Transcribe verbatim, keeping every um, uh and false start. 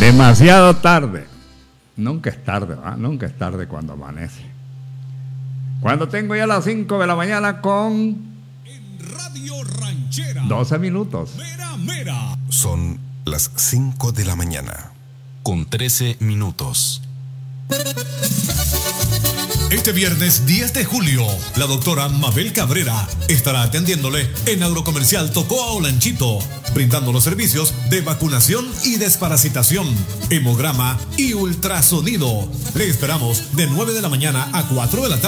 Demasiado tarde. Nunca es tarde, ¿verdad? Nunca es tarde cuando amanece. Cuando tengo ya las cinco de la mañana con en Radio Ranchera doce minutos. Mera, mera. Son las cinco de la mañana con trece minutos. Este viernes diez de julio, la doctora Mabel Cabrera estará atendiéndole en Agrocomercial Tocoa Olanchito, brindando los servicios de vacunación y desparasitación, hemograma y ultrasonido. Le esperamos de nueve de la mañana a cuatro de la tarde.